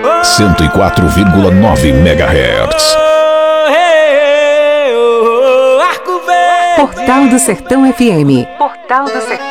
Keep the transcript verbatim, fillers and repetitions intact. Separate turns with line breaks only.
cento e quatro vírgula nove megahertz.
Portal do Sertão F M. Portal do Sertão.